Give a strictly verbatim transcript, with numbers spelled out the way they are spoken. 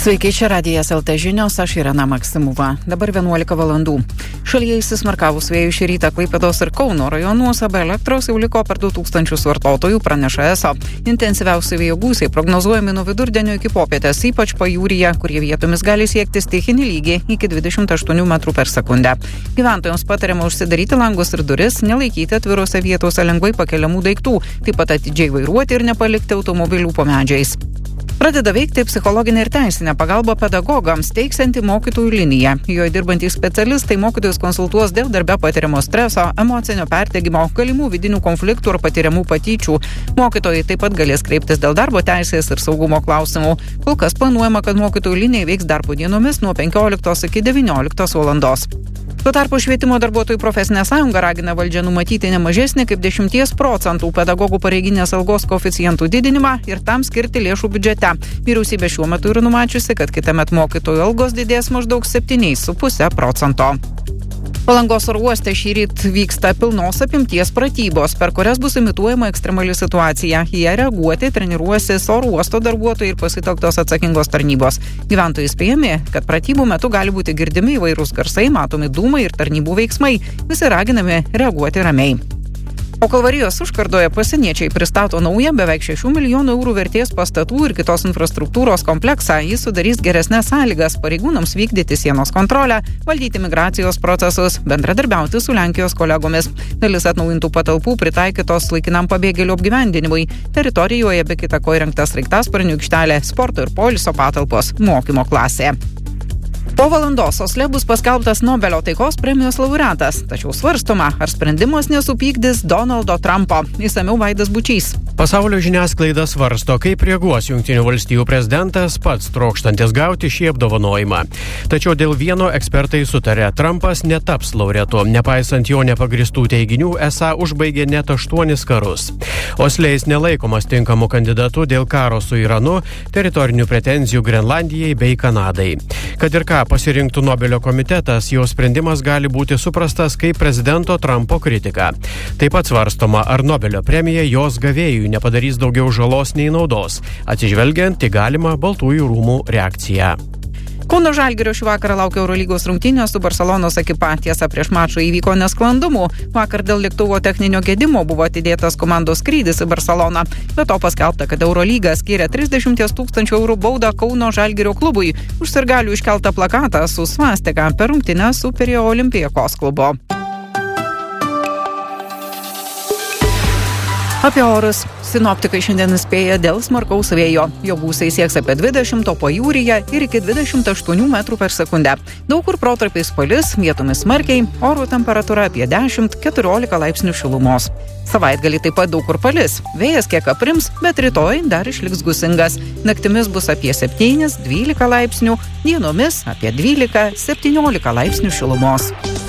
Sveiki, čia Radijas L T žinios, aš Irena Maksimova. Dabar vienuolika valandų. Šalyje įsismarkavus vėjų šį rytą Klaipėdos ir Kauno rajonuose be elektros jau liko per du tūkstančius vartotojų, praneša E S O. Intensyviausi vėjo gūsiai prognozuojami nuo vidurdienio iki popietės, ypač pajūryje, kurie vietomis gali siekti stichinį lygį iki dvidešimt aštuonių metrų per sekundę. Gyventojams patariama užsidaryti langus ir duris, nelaikyti atvirose vietose lengvai pakeliamų daiktų, taip pat atidžiai vairuoti ir nepalikti automobilių po medžiais. Pradeda veikti psichologinė ir teisinė pagalba pedagogams, teiksianti mokytojų liniją. Joje dirbantys specialistai mokytojus konsultuos dėl darbe patiriamo streso, emocinio perdegimo, galimų vidinių konfliktų ar patiriamų patyčių. Mokytojai taip pat galės kreiptis dėl darbo teisės ir saugumo klausimų. Kol kas planuojama, kad mokytojų linija veiks darbo dienomis nuo penkioliktos iki devynioliktos valandos. Tuo tarpu švietimo darbuotojų profesinė sąjunga ragina valdžią numatyti ne mažesnį kaip dešimties procentų pedagogų pareiginės algos koeficientų didinimą ir tam skirti lėšų biudžete. Vyriausybė šiuo metu yra numačiusi, kad kitąmet mokytojų algos didės maždaug septyni su puse procento. Palangos oro uoste šįryt vyksta pilnos apimties pratybos, per kurias bus imituojama ekstremali situacija. Į ją reaguoti treniruosis oro uosto darbuotojai ir pasitelktos atsakingos tarnybos. Gyventojai įspėjami, kad pratybų metu gali būti girdimi įvairūs garsai, matomi dūmai ir tarnybų veiksmai. Visi raginami reaguoti ramiai. O Kalvarijos užkardoje pasieniečiai pristato naują beveik šešių milijonų eurų vertės pastatų ir kitos infrastruktūros kompleksą. Jis sudarys geresnes sąlygas pareigūnams vykdyti sienos kontrolę, valdyti migracijos procesus, bendradarbiauti su Lenkijos kolegomis. Dalis atnaujintų patalpų pritaikytos laikinam pabėgėlių apgyvendinimui. Teritorijoje be kita ko įrengta sraigtasparnių aikštelė, sporto ir poilsio patalpos, mokymo klasė. Po valandos Osle bus paskelbtas Nobelio taikos premijos laureatas, tačiau svarstoma, ar sprendimas nesupykdys Donaldo Trumpo. Išsamiau Vaidas Bučys. Pasaulio žiniasklaida svarsto, kaip reaguos Jungtinių valstijų prezidentas, pats trokštantis gauti šį apdovanojimą. Tačiau dėl vieno ekspertai sutarė, Trumpas netaps laureatu, nepaisant jo nepagristų teiginių, esą užbaigė net aštuonis karus. Osle jis nelaikomas tinkamu kandidatu dėl karo su Iranu, teritorinių pretenzijų Grenlandijai bei Kanadai. Kad ir ką pasirinktų Nobelio komitetas, jo sprendimas gali būti suprastas kaip prezidento Trumpo kritika. Taip pat svarstoma, ar Nobelio premija jos gavėjui nepadarys daugiau žalos nei naudos, atsižvelgiant į galimą Baltųjų rūmų reakciją. Kauno Žalgirio šį vakarą laukia Eurolygos rungtynės su Barselonos ekipa. Tiesa, prieš mačą įvyko nesklandumų. Vakar dėl lėktuvo techninio gedimo buvo atidėtas komandos skrydis į Barseloną. Be to paskelbta, kad Eurolyga skyrė trisdešimt tūkstančių eurų baudą Kauno Žalgirio klubui už sirgalių iškeltą plakatą su svastika per rungtynes su Pirėjo Olympiakos klubu. Apie orus. Sinoptikai šiandien įspėja dėl smarkaus vėjo. Jo gūsiai sieks apie dvidešimt, o pajūryje ir iki dvidešimt aštuonių metrų per sekundę. Daug kur protarpiais palis, vietomis smarkiai, oro temperatūra apie dešimt keturiolika laipsnių šilumos. Savaitgalį taip pat daug kur palis. Vėjas kiek aprims, bet rytoj dar išliks gūsingas. Naktimis bus apie septyni dvylika laipsnių, dienomis apie dvylika septyniolika laipsnių šilumos.